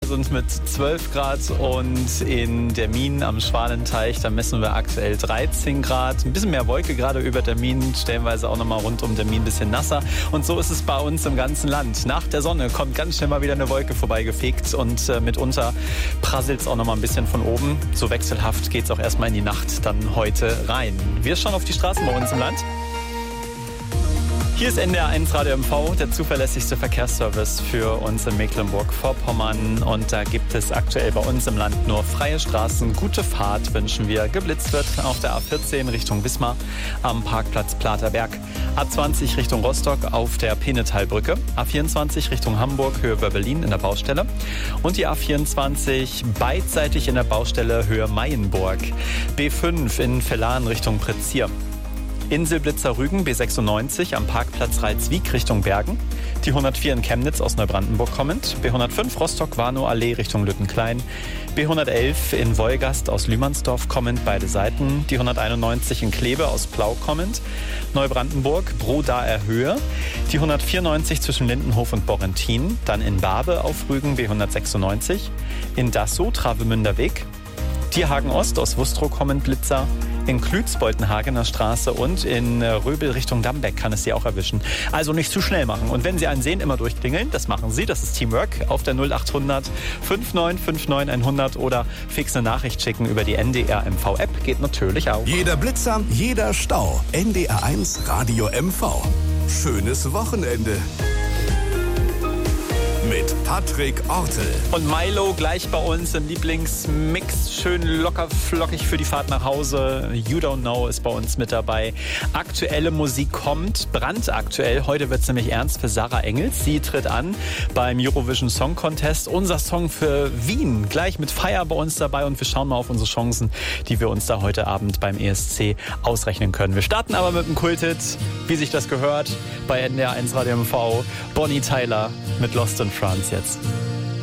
sind mit 12 Grad und in der Min am Schwanenteich, da messen wir aktuell 13 Grad. Ein bisschen mehr Wolke gerade über der Min, stellenweise auch nochmal rund um der Min ein bisschen nasser. Und so ist es bei uns im ganzen Land. Nach der Sonne kommt ganz schnell mal wieder eine Wolke vorbeigefegt und mitunter prasselt es auch nochmal ein bisschen von oben. So wechselhaft geht es auch erstmal in die Nacht dann heute rein. Wir schauen auf die Straßen bei uns im Land. Hier ist NDR 1 Radio MV, der zuverlässigste Verkehrsservice für uns in Mecklenburg-Vorpommern. Und da gibt es aktuell bei uns im Land nur freie Straßen. Gute Fahrt wünschen wir. Geblitzt wird auf der A14 Richtung Wismar am Parkplatz Platerberg. A20 Richtung Rostock auf der Penetalbrücke. A24 Richtung Hamburg, Höhe Berlin in der Baustelle. Und die A24 beidseitig in der Baustelle Höhe Mayenburg. B5 in Vellan Richtung Prezier. Inselblitzer Rügen, B96 am Parkplatz Reitswiek Richtung Bergen. Die 104 in Chemnitz aus Neubrandenburg kommend. B105 Rostock-Warnow-Allee Richtung Lüttenklein. B111 in Wolgast aus Lühmannsdorf kommend, beide Seiten. Die 191 in Kleve aus Plau kommend. Neubrandenburg, Brodaer Höhe. Die 194 zwischen Lindenhof und Borrentin. Dann in Barbe auf Rügen, B196. In Dassow, Travemünder Weg. Tierhagen Ost aus Wustrow kommend Blitzer. In Klützboltenhagener Straße und in Röbel Richtung Dambeck kann es Sie auch erwischen. Also nicht zu schnell machen. Und wenn Sie einen sehen, immer durchklingeln. Das machen Sie. Das ist Teamwork auf der 0800 5959 100 oder fix eine Nachricht schicken über die NDR MV App. Geht natürlich auch. Jeder Blitzer, jeder Stau. NDR 1 Radio MV. Schönes Wochenende. Mit Patrick Ortel. Und Milo gleich bei uns im Lieblingsmix. Schön locker flockig für die Fahrt nach Hause. You Don't Know ist bei uns mit dabei. Aktuelle Musik kommt, brandaktuell. Heute wird es nämlich ernst für Sarah Engels. Sie tritt an beim Eurovision Song Contest. Unser Song für Wien. Gleich mit Feier bei uns dabei. Und wir schauen mal auf unsere Chancen, die wir uns da heute Abend beim ESC ausrechnen können. Wir starten aber mit einem Kulthit, wie sich das gehört, bei NDR 1 Radio MV. Bonnie Tyler mit Lost in France jetzt.